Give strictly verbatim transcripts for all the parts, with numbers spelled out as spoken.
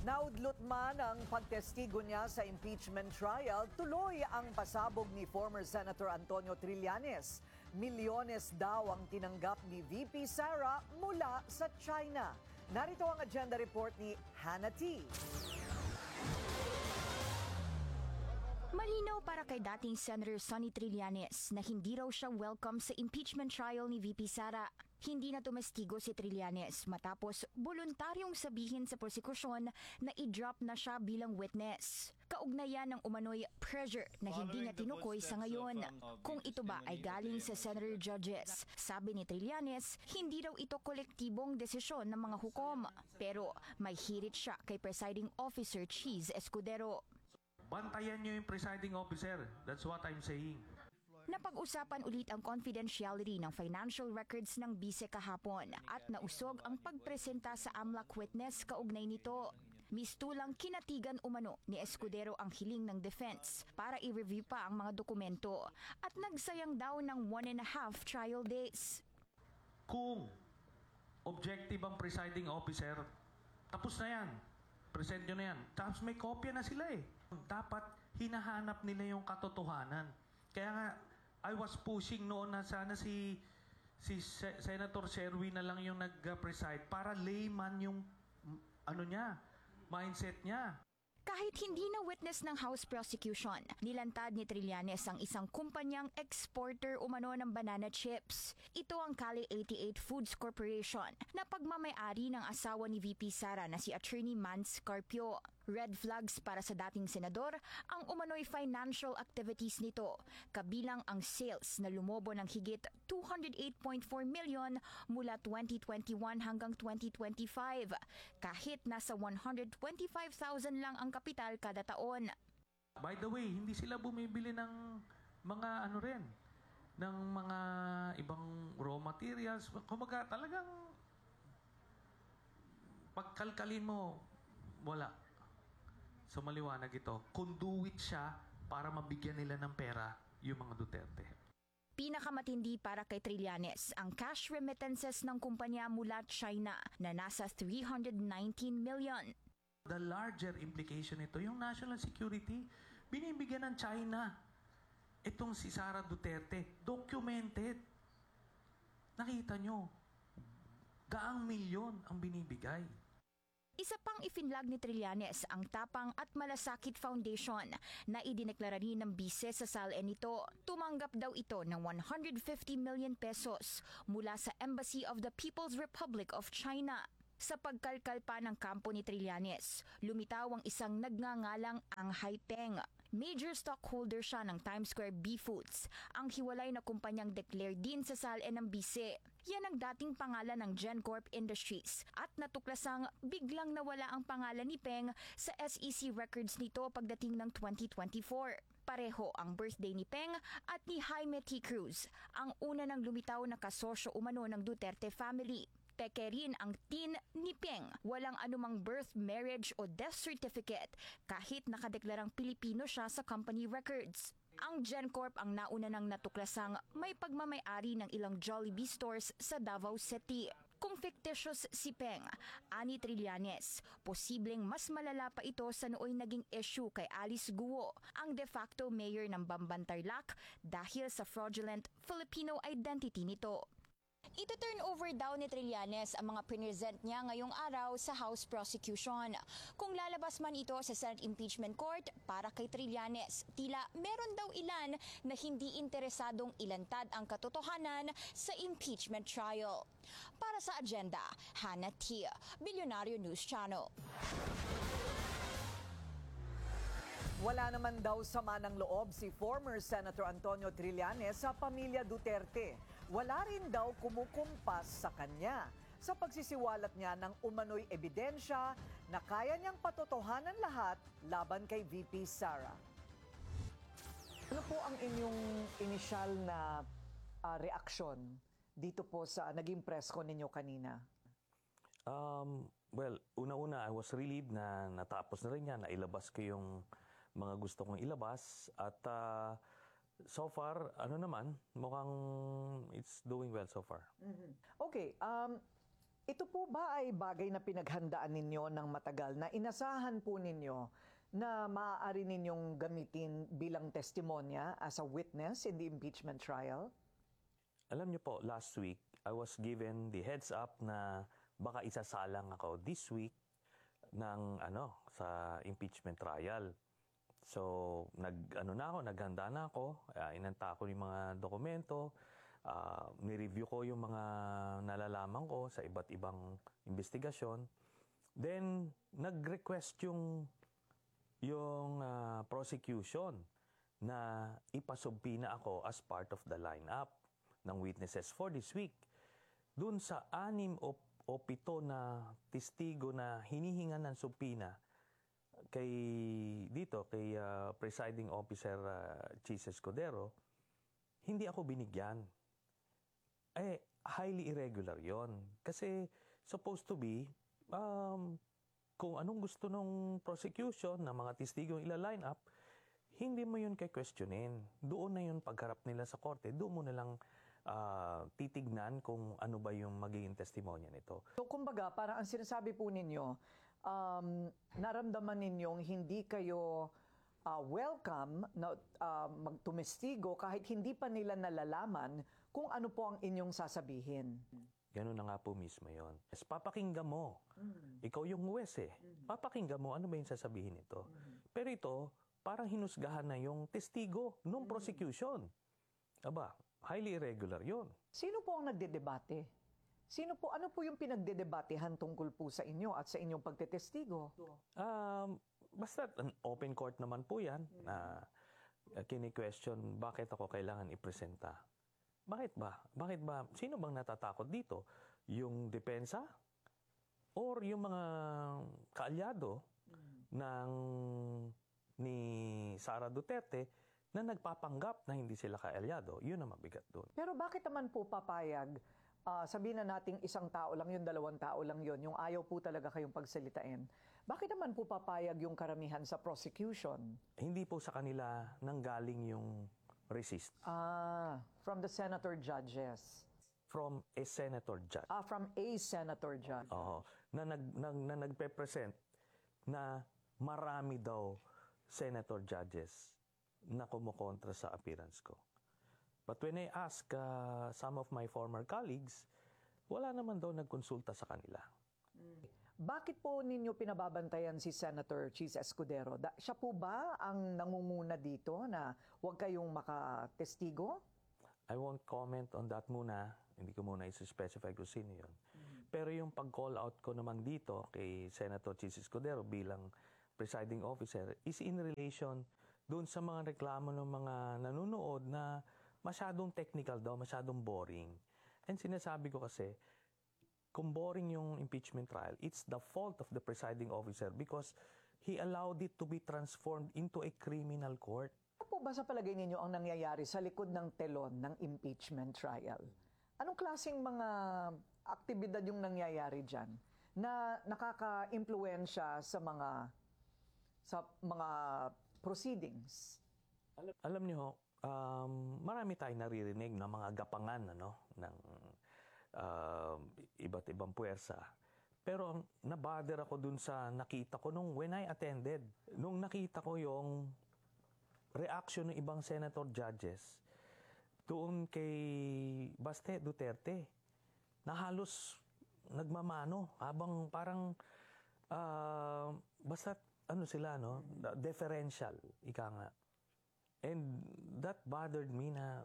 Naudlot man ang pagtestigo niya sa impeachment trial, tuloy ang pasabog ni former Senator Antonio Trillanes. Milyones daw ang tinanggap ni V P Sara mula sa China. Narito ang agenda report ni Hannah T. Malinaw para kay dating Senator Sonny Trillanes na hindi raw siya welcome sa impeachment trial ni V P Sara. Hindi na tumestigo si Trillanes matapos voluntaryong sabihin sa prosekusyon na i-drop na siya bilang witness. Kaugnayan ng umano'y pressure na hindi niya tinukoy sa ngayon. Kung ito ba ay galing sa Senator Judges, sabi ni Trillanes, hindi raw ito kolektibong desisyon ng mga hukom. Pero may hirit siya kay Presiding Officer Cheese Escudero. Bantayan niyo yung presiding officer. That's what I'm saying. Napag-usapan ulit ang confidentiality ng financial records ng bise kahapon at nausog ang pagpresenta sa AMLAC witness kaugnay nito. Mistulang kinatigan umano ni Escudero ang hiling ng defense para i-review pa ang mga dokumento at nagsayang daw ng one and a half trial days. Kung objective ang presiding officer, tapos na yan. Present nyo na yan. Tapos may kopya na sila eh. Dapat hinahanap nila yung katotohanan. Kaya nga, I was pushing noon na sana si si Senator Sherwin na lang yung nag-preside para layman yung ano niya, mindset niya. Kahit hindi na witness ng House prosecution, nilantad ni Trillanes ang isang kumpanyang exporter umano ng banana chips. Ito ang Cali eighty-eight Foods Corporation na pagmamay-ari ng asawa ni V P Sara na si Attorney Mans Carpio. Red flags para sa dating senador ang umano'y financial activities nito, kabilang ang sales na lumobo ng higit two hundred eight point four million mula twenty twenty-one hanggang twenty twenty-five, kahit nasa one hundred twenty-five thousand lang ang kapital kada taon. By the way, hindi sila bumibili ng mga ano rin, ng mga ibang raw materials. Kumaga talagang pagkalkalin mo, wala. So maliwanag ito, conduit siya para mabigyan nila ng pera yung mga Duterte. Pinakamatindi para kay Trillanes ang cash remittances ng kumpanya mula China na nasa three hundred nineteen million. The larger implication nito, yung national security, binibigyan ng China. Itong si Sara Duterte, documented. Nakita nyo, gaang milyon ang binibigay. Isa pang ifinlag ni Trillanes ang Tapang at Malasakit Foundation na idineklara rin ng bise sa S A L E nito. Tumanggap daw ito ng one hundred fifty million pesos mula sa Embassy of the People's Republic of China. Sa pagkalkal pa ng kampo ni Trillanes, lumitaw ang isang nagngangalang Ang Haipeng. Major stockholder siya ng Times Square B-Foods, ang hiwalay na kumpanyang declared din sa S A L E ng bise. Yan ang dating pangalan ng GenCorp Industries at natuklasang biglang nawala ang pangalan ni Peng sa S E C records nito pagdating ng twenty twenty-four. Pareho ang birthday ni Peng at ni Jaime T. Cruz, ang una ng lumitaw na kasosyo umano ng Duterte family. Peke rin ang tin ni Peng, walang anumang birth, marriage o death certificate kahit nakadeklarang Pilipino siya sa company records. Ang GenCorp ang nauna ng natuklasang may pagmamay-ari ng ilang Jollibee stores sa Davao City. Kung fictitious si Peng, ani Trillanes, posibleng mas malala pa ito sa nooy naging issue kay Alice Guo, ang de facto mayor ng Bamban-Tarlac dahil sa fraudulent Filipino identity nito. Ito-turn over daw ni Trillanes ang mga present niya ngayong araw sa House prosecution. Kung lalabas man ito sa Senate Impeachment Court, para kay Trillanes, tila meron daw ilan na hindi interesadong ilantad ang katotohanan sa impeachment trial. Para sa agenda, Hannah T. Billionario News Channel. Wala naman daw sama ng loob si former Senator Antonio Trillanes sa pamilya Duterte. Wala rin daw kumukumpas sa kanya sa pagsisiwalat niya ng umano'y ebidensya na kaya niyang patotohanan lahat laban kay V P Sara. Ano po ang inyong inisyal na uh, reaksyon dito po sa naging press con ninyo kanina? Um, well, una-una, I was relieved na natapos na rin yan, na ilabas ko yung mga gusto kong ilabas at uh, so far, ano naman, mukhang it's doing well so far. Mm-hmm. Okay, um, Ito po ba ay bagay na pinaghandaan ninyo ng matagal na inasahan po ninyo na maaari ninyong gamitin bilang testimonya as a witness in the impeachment trial? Alam niyo po, last week, I was given the heads up na baka isasalang ako this week ng ano sa impeachment trial. So, nag ano na ako, naghanda na ako, uh, inanta ko yung mga dokumento, uh, ni-review ko yung mga nalalaman ko sa iba't ibang investigasyon. Then, nag-request yung yung uh, prosecution na ipasumpina ako as part of the lineup ng witnesses for this week. Doon sa anim o, o pito na testigo na hinihingan ng sumpina kay dito kay uh, presiding officer uh, Chis Escudero, hindi ako binigyan. Eh highly irregular 'yon. Kasi supposed to be um, kung anong gusto ng prosecution na mga testigo ila-line up, hindi mo 'yun kay questionin. Doon na 'yun pagharap nila sa korte, doon mo na lang uh, titignan kung ano ba yung magiging testimonya nito. So kumbaga, parang ang sinasabi po ninyo, um, naramdaman ninyong hindi kayo uh, welcome na uh, magtumestigo kahit hindi pa nila nalalaman kung ano po ang inyong sasabihin. Ganun na nga po mismo yon. Yes, papakinggan mo. Mm. Ikaw yung huwes eh. Mm. Papakinggan mo ano ba yung sasabihin nito. Mm. Pero ito, parang hinusgahan na yung testigo nung mm. prosecution. Aba, highly irregular yon. Sino po ang nagdedebate? Sino po, ano po yung pinagdedebatehan tungkol po sa inyo at sa inyong pagtetestigo? Um, basta an open court naman po yan mm. na uh, kini-question bakit ako kailangan ipresenta. Bakit ba? Bakit ba? Sino bang natatakot dito? Yung depensa? Or yung mga kaalyado mm. ng ni Sara Duterte na nagpapanggap na hindi sila kaalyado? Yun ang mabigat doon. Pero bakit naman po papayag? Uh, sabihin na nating isang tao lang yun, dalawang tao lang yun, yung ayaw po talaga kayong pagsalitain. Bakit naman po papayag yung karamihan sa prosecution? Hindi po sa kanila nanggaling yung resist. Ah, from the senator judges. From a senator judge. Ah, from a senator judge. Oo. Na, nag, nag, na nagpe-present na marami daw senator judges na kumukontra sa appearance ko. But when I ask uh, some of my former colleagues, wala naman daw nagkonsulta sa kanila. Bakit po ninyo pinababantayan si Senator Chis Escudero? Da, siya po ba ang nangunguna dito na huwag kayong makatestigo? I won't comment on that muna. Hindi ko muna isi-specify kung sino yun. Mm-hmm. Pero yung pag-call out ko naman dito kay Senator Chis Escudero bilang presiding officer is in relation doon sa mga reklamo ng mga nanonood na masyadong technical daw, masyadong boring. And sinasabi ko kasi, kung boring yung impeachment trial, it's the fault of the presiding officer because he allowed it to be transformed into a criminal court. Ano po ba sa palagay ninyo ang nangyayari sa likod ng telon ng impeachment trial? Anong klaseng mga aktibidad yung nangyayari dyan na nakaka-impluensya sa mga sa mga proceedings? Alam, alam niyo, um, marami tayong naririnig ng mga gapangan ano, ng Uh, iba't ibang puwersa. Pero nabother ako dun sa nakita ko nung when I attended. Nung nakita ko yung reaction ng ibang senator judges doon kay Baste Duterte na halos nagmamano habang parang uh, basta ano sila no, deferential ika nga. And that bothered me na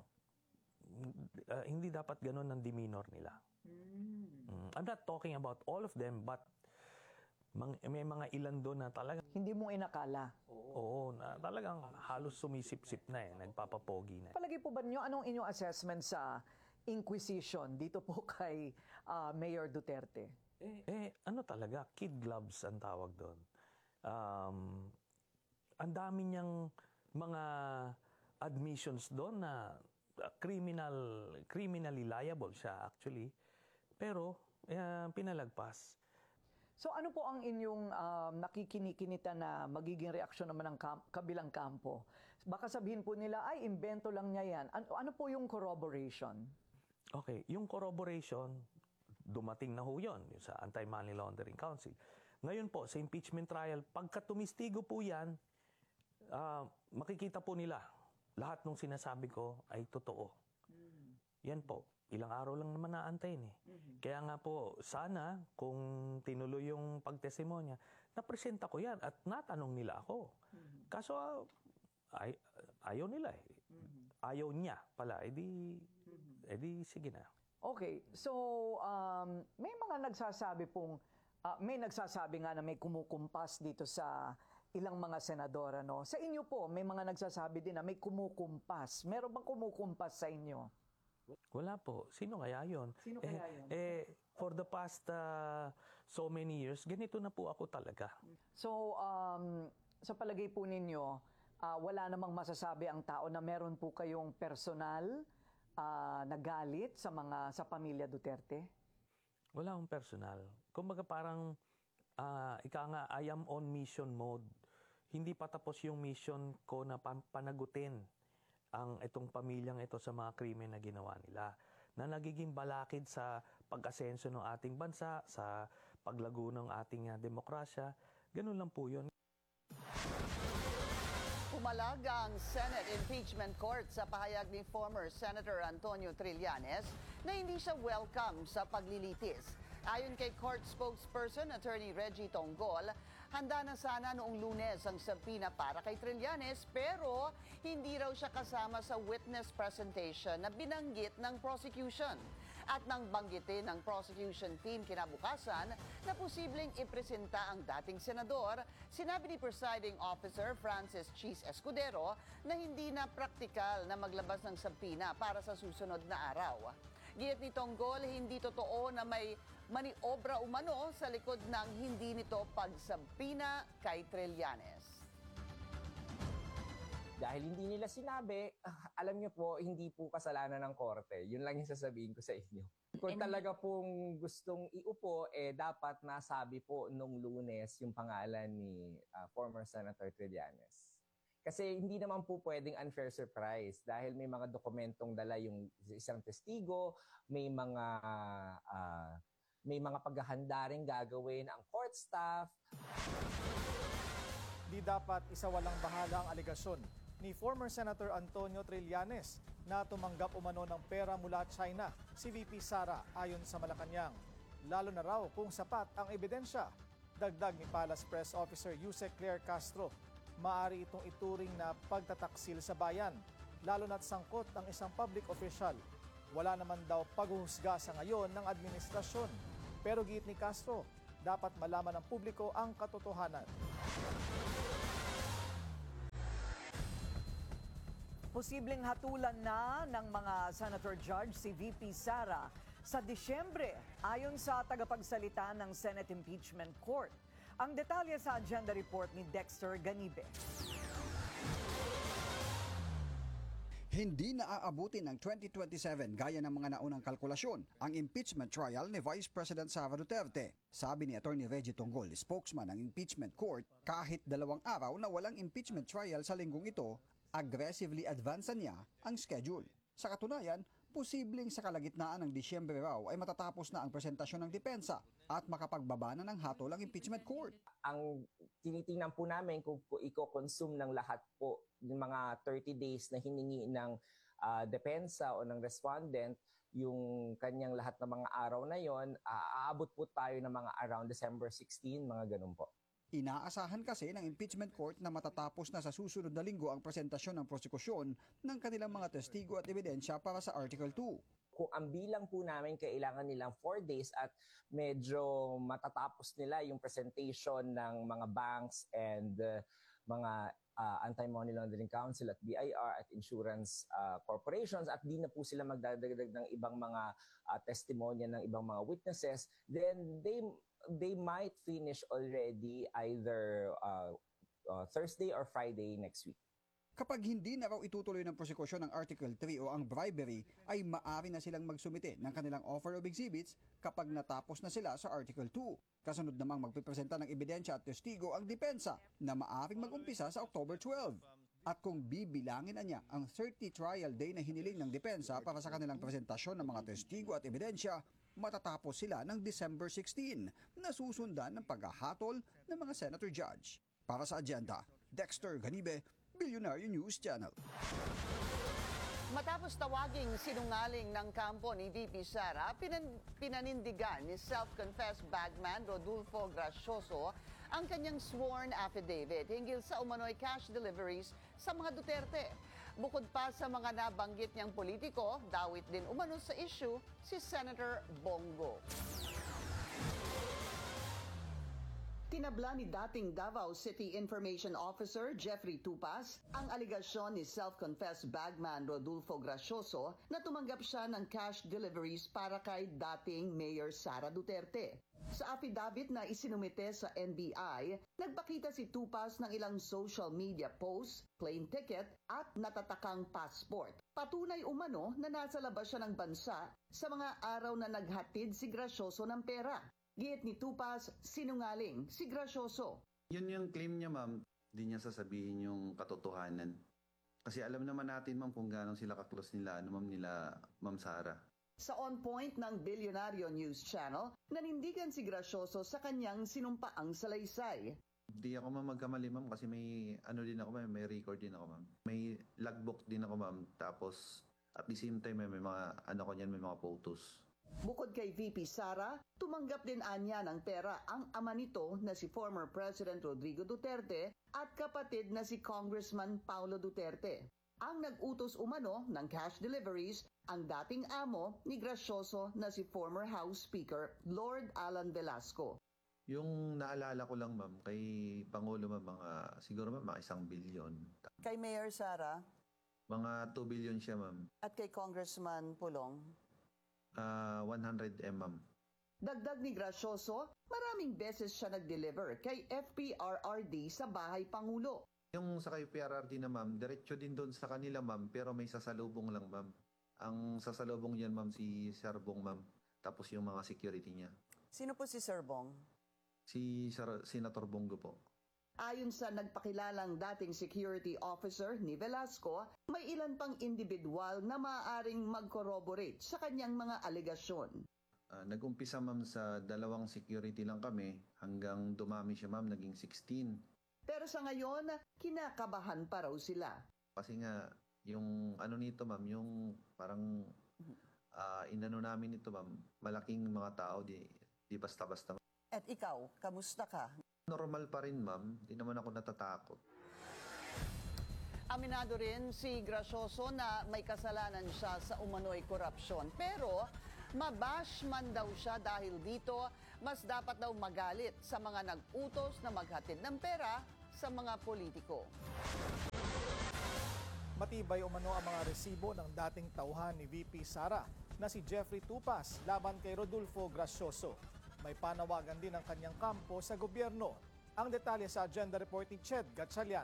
Uh, hindi dapat ganun ang demeanor nila. Mm. Mm, I'm not talking about all of them, but mang, may mga ilan doon na talagang... Hindi mo inakala? Oo, oo na talagang halos sumisip-sip na eh, nagpapapogi na. Palagi po ba niyo, anong inyong assessment sa inquisition dito po kay uh, Mayor Duterte? Eh, eh, ano talaga, kid gloves ang tawag doon. Um, ang dami niyang mga admissions doon na criminal criminally liable siya actually, pero uh, pinalagpas. So ano po ang inyong um, nakikinikinita na magiging reaksyon naman ng kam- kabilang kampo? Baka sabihin po nila, ay, imbento lang niya yan. Ano, ano po yung corroboration? Okay, yung corroboration, dumating na ho yun, yung sa Anti-Money Laundering Council. Ngayon po, sa impeachment trial, pagka tumistigo po yan, ah, makikita po nila, lahat ng sinasabi ko ay totoo. Yan po, ilang araw lang naman naantayin eh. Kaya nga po, sana kung tinuloy yung pagtestimonya, napresenta ko yan at natanong nila ako. Kaso ah, ay, ayaw nila eh. Ayaw niya pala, edi, edi sige na. Okay, so um, may mga nagsasabi pong, ah, may nagsasabi nga na may kumukumpas dito sa ilang mga senador, ano? Sa inyo po, may mga nagsasabi din na may kumukumpas. Meron bang kumukumpas sa inyo? Wala po. Sino kaya yun? Sino eh, kaya yun? Eh, for the past uh, so many years, ganito na po ako talaga. So, um, sa palagay po ninyo, ah, wala namang masasabi ang tao na meron po kayong personal ah, na galit sa mga sa pamilya Duterte? Wala akong personal. Kumbaga parang, uh, ika nga, I am on mission mode. Hindi pa tapos yung mission ko na pan- panagutin ang itong pamilyang ito sa mga krimen na ginawa nila. Na nagiging balakid sa pag-asenso ng ating bansa, sa paglago ng ating uh, demokrasya. Ganun lang po yun. Pumalag ang Senate Impeachment Court sa pahayag ni former Senator Antonio Trillanes na hindi siya welcome sa paglilitis. Ayon kay court spokesperson Attorney Reggie Tonggol, handa na sana noong Lunes ang subpoena para kay Trillanes pero hindi raw siya kasama sa witness presentation na binanggit ng prosecution. At nang banggitin ng prosecution team kinabukasan na posibleng ipresenta ang dating senador, sinabi ni Presiding Officer Francis Cheese Escudero na hindi na praktikal na maglabas ng subpoena para sa susunod na araw. Giyat ni Tonggol, hindi totoo na may maniobra umano sa likod ng hindi nito pagsubpoena kay Trillanes. Dahil hindi nila sinabi, ah, alam niyo po, hindi po kasalanan ng korte. Yun lang yung sasabihin ko sa inyo. Kung And- talaga pong gustong iupo, eh dapat nasabi po nung Lunes yung pangalan ni ah, former Senator Trillanes. Kasi hindi naman po pwedeng unfair surprise dahil may mga dokumentong dala yung isang testigo, may mga ah, may mga paghahanda rin gagawin ang court staff. Di dapat isawalang bahala ang aligasyon ni former Senator Antonio Trillanes na tumanggap umano ng pera mula China si V P Sara ayon sa Malacanang. Lalo na raw kung sapat ang ebidensya. Dagdag ni Palace Press Officer Yusek Claire Castro, maaari itong ituring na pagtataksil sa bayan, lalo na't sangkot ang isang public official. Wala naman daw paghuhusga sa ngayon ng administrasyon. Pero giit ni Castro, dapat malaman ng publiko ang katotohanan. Posibleng hatulan na ng mga Senator Judge si V P Sara sa Disyembre ayon sa tagapagsalita ng Senate Impeachment Court. Ang detalye sa agenda report ni Dexter Ganibe. Hindi na aabutin ng twenty twenty-seven gaya ng mga naunang kalkulasyon ang impeachment trial ni Vice President Sara Duterte. Sabi ni Attorney Reggie Tonggol, spokesman ng impeachment court, kahit dalawang araw na walang impeachment trial sa linggong ito, aggressively advancean niya ang schedule. Sa katunayan, posibleng sa kalagitnaan ng Disyembre raw ay matatapos na ang presentasyon ng depensa at makapagbaba na ng hatol ang impeachment court. Ang tinitingnan po namin kung i-consume ng lahat po yung mga thirty days na hiningi ng uh, depensa o ng respondent, yung kanyang lahat ng mga araw na yon, uh, aabot po tayo ng mga around December sixteenth, mga ganun po. Inaasahan kasi ng impeachment court na matatapos na sa susunod na linggo ang presentasyon ng prosekusyon ng kanilang mga testigo at ebidensya para sa Article two. Kung ang bilang po namin kailangan nilang four days at medyo matatapos nila yung presentation ng mga banks and uh, mga uh, Anti-Money Laundering Council at B I R at insurance uh, corporations at di na po sila magdadagdag ng ibang mga uh, testimonya ng ibang mga witnesses, then they they might finish already either uh, uh, Thursday or Friday next week. Kapag hindi na raw itutuloy ng prosekusyon ng Article three o ang bribery, ay maaari na silang magsumite ng kanilang offer of exhibits kapag natapos na sila sa Article two. Kasunod namang magpipresenta ng ebidensya at testigo ang depensa na maaring mag-umpisa sa October twelfth. At kung bibilangin na niya ang thirty trial day na hiniling ng depensa para sa kanilang presentasyon ng mga testigo at ebidensya, matatapos sila ng December sixteen na susundan ng paghahatol ng mga senator judge. Para sa agenda, Dexter Ganibe, Billionaire News Channel. Matapos tawaging sinungaling ng kampo ni V P Sara, pinan- pinanindigan ni self-confessed bagman Rodolfo Gracioso ang kanyang sworn affidavit hinggil sa umano'y cash deliveries sa mga Duterte. Bukod pa sa mga nabanggit niyang politiko, dawit din umano sa issue si Senator Bongo. Tinabla ni dating Davao City Information Officer Jeffrey Tupas ang aligasyon ni self-confessed bagman Rodolfo Gracioso na tumanggap siya ng cash deliveries para kay dating Mayor Sara Duterte. Sa affidavit na isinumite sa N B I, nagpakita si Tupas ng ilang social media posts, plane ticket at natatakang passport. Patunay umano na nasa labas siya ng bansa sa mga araw na naghatid si Gracioso ng pera. Giit ni Tupas, sinungaling si Gracioso. Yun yung claim niya, ma'am. Hindi niya sasabihin yung katotohanan. Kasi alam naman natin, ma'am, kung gaano sila kaklos nila, ano, ma'am, nila, ma'am Sara. Sa On Point ng Billionaire News Channel, nanindigan si Gracioso sa kanyang sinumpaang salaysay. Hindi ako, ma'am, magkamali, ma'am, kasi may, ano din ako, ma'am, may record din ako, ma'am. May logbook din ako, ma'am. Tapos, at the same time, may, may mga, ano ko niyan, may mga photos. Bukod kay V P Sara, tumanggap din anya ng pera ang ama nito na si former President Rodrigo Duterte at kapatid na si Congressman Paulo Duterte. Ang nag-utos umano ng cash deliveries ang dating amo ni Gracioso na si former House Speaker Lord Alan Velasco. Yung naalala ko lang, ma'am, kay Pangulo, ma'am, mga, siguro, ma'am, mga isang bilyon. Kay Mayor Sara Mga two billion siya, ma'am. at kay Congressman Pulong. Uh, one hundred M, ma'am. Dagdag ni Gracioso, maraming beses siya nag-deliver kay F P R R D sa Bahay Pangulo. Yung sa kay P R R D na, ma'am, diretso din doon sa kanila, ma'am, pero may sasalubong lang, ma'am. Ang sasalubong niyan, ma'am, si Serbong, ma'am. Tapos yung mga security niya. Sino po si Sir Bong? Si Sar- Senator Bongo po. Ayon sa nagpakilalang dating security officer ni Velasco, may ilan pang individual na maaaring mag-corroborate sa kanyang mga alegasyon. Uh, nag-umpisa, ma'am, sa dalawang security lang kami hanggang dumami siya, ma'am, naging sixteen. Pero sa ngayon, kinakabahan pa raw sila. Kasi nga, yung ano nito, ma'am, yung parang uh, inano namin ito, ma'am, malaking mga tao, di, di basta-basta. At ikaw, kamusta ka? Normal pa rin, ma'am. Di naman ako natatakot. Aminado rin si Gracioso na may kasalanan siya sa umano'y korupsyon. Pero mabash man daw siya dahil dito, mas dapat daw magalit sa mga nag-utos na maghatid ng pera sa mga politiko. Matibay umano ang mga resibo ng dating tauhan ni V P Sara na si Jeffrey Tupas laban kay Rodolfo Gracioso. May panawagan din ang kanyang kampo sa gobyerno. Ang detalye sa agenda report ni Ched Gatchalian.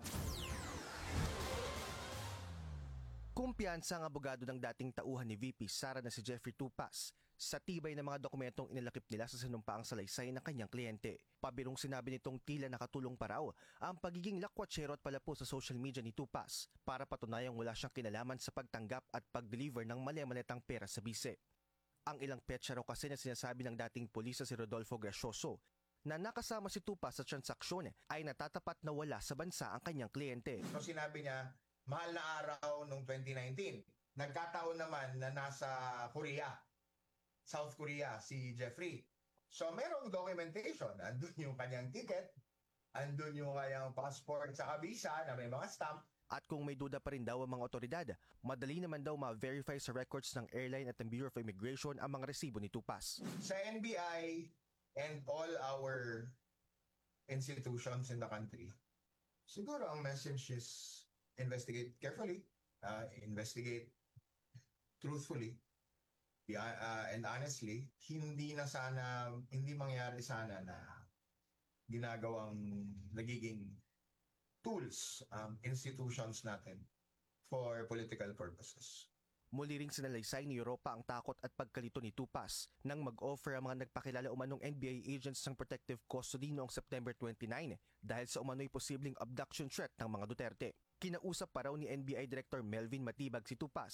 Kumpiyansa ang abogado ng dating tauhan ni V P Sara na si Jeffrey Tupas sa tibay ng mga dokumentong inilakip nila sa sinumpaang salaysay ng kanyang kliyente. Pabirong sinabi nitong tila nakatulong pa raw ang pagiging lakwatsyero at palapo sa social media ni Tupas para patunayang wala siyang kinalaman sa pagtanggap at pag-deliver ng mali-maletang pera sa bise. Ang ilang petsa raw kasi na sinasabi ng dating pulis si Rodolfo Gracioso na nakasama si Tupas sa transaksyon ay natatapat na wala sa bansa ang kanyang kliyente. So sinabi niya, mahal na araw noong twenty nineteen. Nagkataon naman na nasa Korea, South Korea, si Jeffrey. So merong documentation. Andun yung kanyang ticket, andun yung kanyang passport sa visa na may mga stamp. At kung may duda pa rin daw ang mga otoridad, madali naman daw ma-verify sa records ng airline at ng Bureau of Immigration ang mga resibo ni Tupas. Sa N B I and all our institutions in the country, siguro ang message is investigate carefully, uh, investigate truthfully, yeah, uh, and honestly. Hindi na sana, hindi mangyari sana na ginagawang nagiging tools, um, institutions natin for political purposes. Muli ring sinalaysay ni Europa ang takot at pagkalito ni Tupas nang mag-offer ang mga nagpakilala umanong N B I agents ng protective custody noong September twenty-ninth dahil sa umano'y posibleng abduction threat ng mga Duterte. Kinausap pa raw ni N B I Director Melvin Matibag si Tupas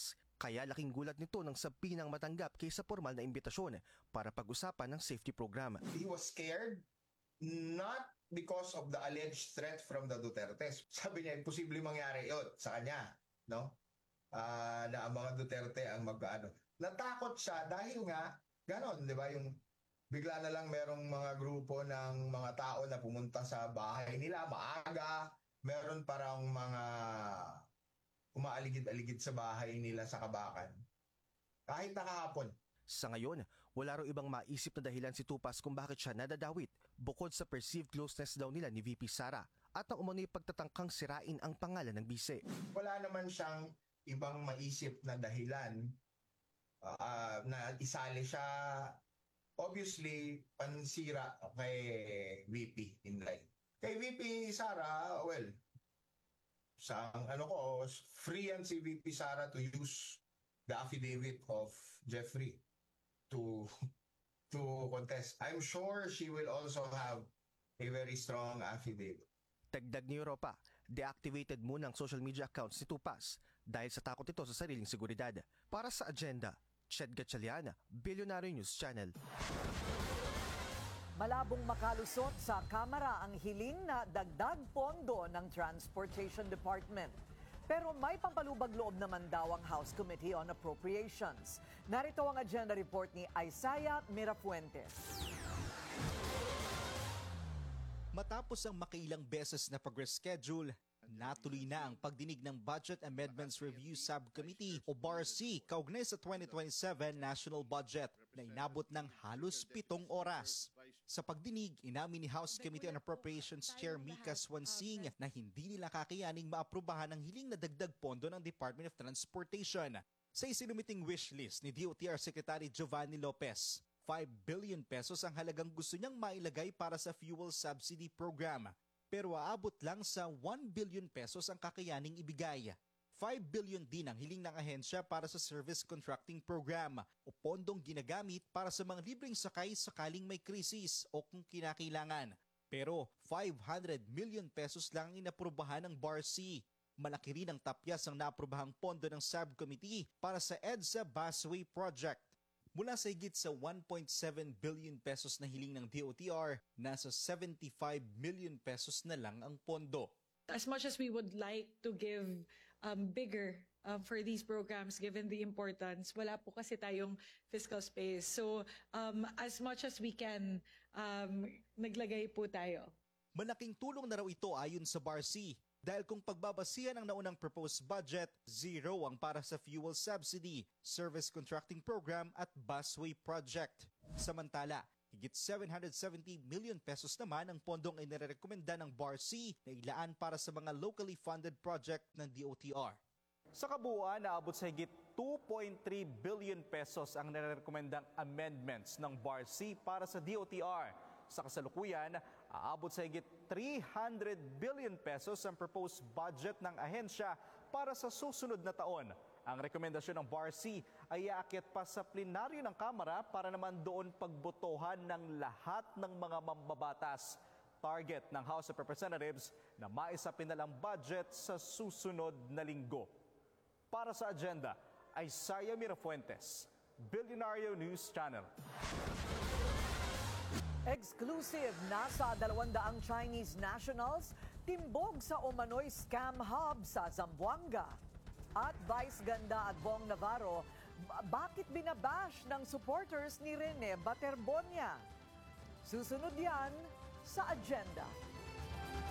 Kaya laking gulat nito nang sabi ng matanggap kaysa formal na imbitasyon para pag-usapan ng safety program. He was scared not because of the alleged threat from the Dutertes. Sabi niya, imposible mangyari yun sa kanya, no? Ah, na ang mga Duterte ang mag-ano. Natakot siya dahil nga, ganon, di ba? Yung bigla na lang merong mga grupo ng mga tao na pumunta sa bahay nila, maaga. Meron parang mga umaaligid-aligid sa bahay nila sa Kabakan. Kahit nakahapon. Sa ngayon, wala raw ibang maisip na dahilan si Tupas kung bakit siya nadadawit bukod sa perceived closeness daw nila ni V P Sara at ang umano'y pagtatangkang sirain ang pangalan ng bise. Wala naman siyang ibang maisip na dahilan uh, na isali siya. Obviously, pansira kay V P Inday. Kay V P Sara, well, sa ano ko, free yan si V P Sara to use the affidavit of Jeffrey to to contest. I'm sure she will also have a very strong affidavit. Dagdag ni Europa, deactivated muna ang social media accounts ni Tupas dahil sa takot ito sa sariling seguridad. Para sa agenda, Ched Gatchalian, Billionaire News Channel. Malabong makalusot sa Kamara ang hiling na dagdag pondo ng Transportation Department. Pero may pampalubag loob naman daw ang House Committee on Appropriations. Narito ang agenda report ni Isaiah Mirafuentes. Matapos ang makailang beses na progress schedule, natuloy na ang pagdinig ng Budget Amendments Review Subcommittee o B A R C kaugnay sa twenty twenty-seven National Budget na inabot ng halos pitong oras. Sa pagdinig, inamin ni House Committee on Appropriations Chair Mika Swansing na hindi nila kakayaning maaprubahan ang hiling na dagdag pondo ng Department of Transportation. Sa isinumiting wish list ni D O T R Secretary Giovanni Lopez, five billion pesos ang halagang gusto niyang mailagay para sa fuel subsidy program. Pero aabot lang sa one billion pesos ang kakayaning ibigay. five billion din ang hiling ng ahensya para sa service contracting program o pondong ginagamit para sa mga libreng sakay sakaling may krisis o kung kinakailangan. Pero five hundred million pesos lang ang inaprubahan ng B A R C. Malaki rin ang tapyas ang naaprubahang pondo ng subcommittee para sa EDSA Busway Project. Mula sa higit sa one point seven billion pesos na hiling ng D O T R, nasa seventy-five million pesos na lang ang pondo. As much as we would like to give um, bigger um, for these programs, given the importance, wala po kasi tayong fiscal space. So um, as much as we can, um, naglagay po tayo. Malaking tulong na raw ito ayon sa B A R C. Dahil kung pagbabasihan ang naunang proposed budget, zero ang para sa fuel subsidy, service contracting program at busway project. Samantala, higit seven hundred seventy million pesos naman ang pondong inirekomenda ng B A R C na ilaan para sa mga locally funded project ng D O T R. Sa kabuuan, naabot sa higit two point three billion pesos ang nirekomendang amendments ng B A R C para sa D O T R. Sa kasalukuyan, aabot sa higit three hundred billion pesos ang proposed budget ng ahensya para sa susunod na taon. Ang rekomendasyon ng B A R C ay aakyat pa sa plenaryo ng Kamara para naman doon pagbotohan ng lahat ng mga mambabatas. Target ng House of Representatives na maisapin na lang budget sa susunod na linggo. Para sa agenda, Isaiah Mirafuentes, Billionaire News Channel. Exclusive, nasa dalawang daang Chinese nationals timbog sa umano'y scam hub sa Zamboanga. At Vice Ganda at Bong Navarro, bakit binabash ng supporters ni Rene Baterbonia? Susunod yan sa agenda.